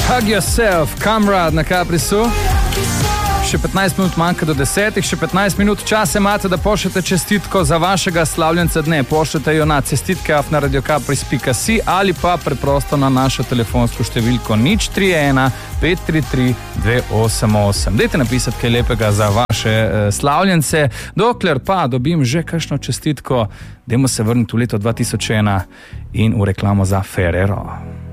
Hug Yourself, Kamrad na Caprisu. Še 15 minut manjka do 10, še 15 minut časa imate, da pošljete čestitko za vašega slavljenca dne. Pošljete jo na cestitke@radiocapris.si ali pa preprosto na našo telefonsko številko 031 533 288. Dajte napisati kaj lepega za vaše slavljence. Dokler pa dobim že kakšno čestitko, dajmo se vrniti v leto 2001 in v reklamo za Ferrero.